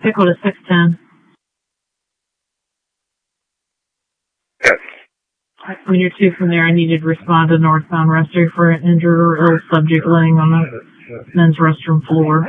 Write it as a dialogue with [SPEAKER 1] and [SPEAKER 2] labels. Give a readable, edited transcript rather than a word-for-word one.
[SPEAKER 1] Pickle to 610.
[SPEAKER 2] Yes.
[SPEAKER 1] When you're 2 from there, I needed to respond to northbound rescue for an injured or ill subject laying on the men's restroom floor.